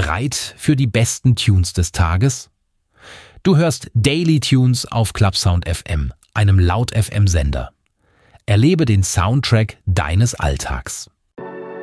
bereit für die besten Tunes des Tages? Du hörst Daily Tunes auf Clubsound FM, einem Laut FM Sender. Erlebe den Soundtrack deines Alltags.